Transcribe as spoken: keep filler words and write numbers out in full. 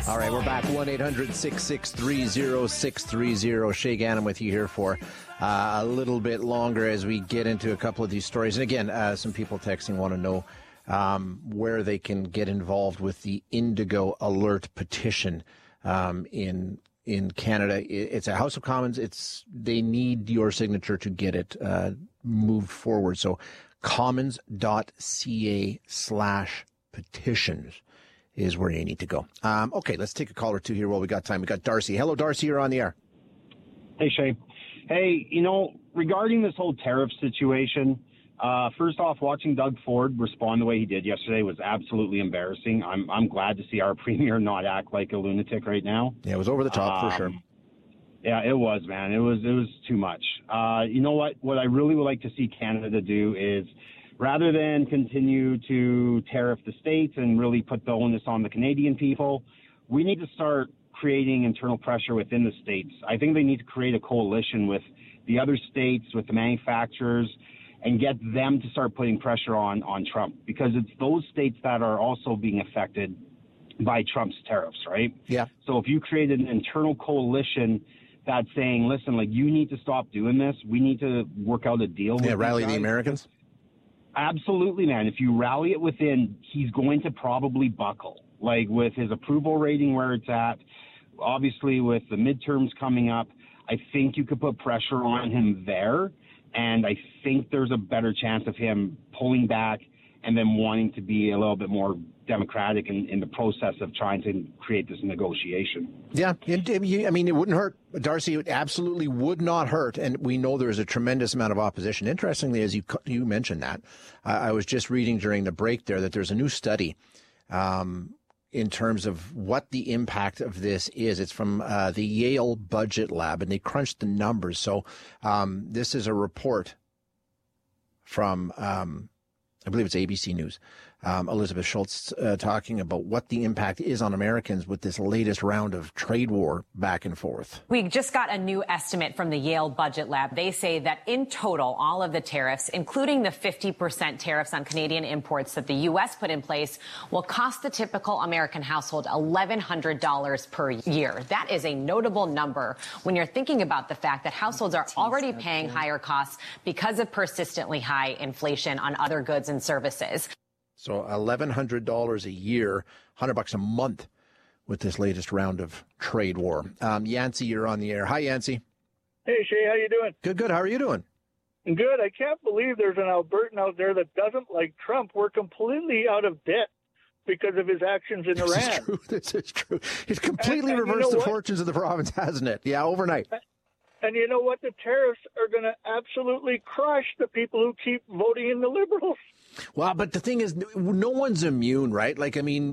All right, we're back. one eight hundred six six three zero six three zero. Shay Gannon with you here for uh, a little bit longer as we get into a couple of these stories. And again, uh, some people texting want to know um, where they can get involved with the Indigo Alert petition um, in in Canada. It's a House of Commons. It's they need your signature to get it uh, moved forward. So commons.ca slash petitions is where you need to go. Um, okay, let's take a call or two here while we got time. We got Darcy. Hello, Darcy. You're on the air. Hey, Shay. Hey, you know, regarding this whole tariff situation, uh, first off, watching Doug Ford respond the way he did yesterday was absolutely embarrassing. I'm I'm glad to see our premier not act like a lunatic right now. Yeah, it was over the top um, for sure. Yeah, it was, man. It was it was too much. Uh, you know what? What I really would like to see Canada do is, rather than continue to tariff the states and really put the onus on the Canadian people, we need to start creating internal pressure within the states. I think they need to create a coalition with the other states, with the manufacturers, and get them to start putting pressure on, on Trump, because it's those states that are also being affected by Trump's tariffs, right? Yeah. So if you create an internal coalition that's saying, listen, like, you need to stop doing this, we need to work out a deal with Yeah, rally guys. the Americans. Absolutely, man. If you rally it within, he's going to probably buckle. Like, with his approval rating where it's at, obviously with the midterms coming up, I think you could put pressure on him there. And I think there's a better chance of him pulling back and then wanting to be a little bit more democratic in, in the process of trying to create this negotiation. Yeah, I mean, it wouldn't hurt, Darcy. It absolutely would not hurt, and we know there's a tremendous amount of opposition. Interestingly, as you you mentioned that, I was just reading during the break there that there's a new study um, in terms of what the impact of this is. It's from uh, the Yale Budget Lab, and they crunched the numbers. So um, this is a report from, um, I believe it's A B C News. Um, Elizabeth Schultz uh, talking about what the impact is on Americans with this latest round of trade war back and forth. We just got a new estimate from the Yale Budget Lab. They say that in total, all of the tariffs, including the fifty percent tariffs on Canadian imports that the U S put in place, will cost the typical American household eleven hundred dollars per year. That is a notable number when you're thinking about the fact that households are already paying higher costs because of persistently high inflation on other goods and services. So eleven hundred dollars a year, one hundred bucks a month with this latest round of trade war. Um, Yancey, you're on the air. Hi, Yancey. Hey, Shay, how you doing? Good, good. How are you doing? Good. I can't believe there's an Albertan out there that doesn't like Trump. We're completely out of debt because of his actions in this Iran. Is true. This is true. He's completely and, and reversed you know the what? fortunes of the province, hasn't it? Yeah, overnight. And you know what? The tariffs are going to absolutely crush the people who keep voting in the Liberals. Well, but the thing is, no one's immune, right? Like, I mean,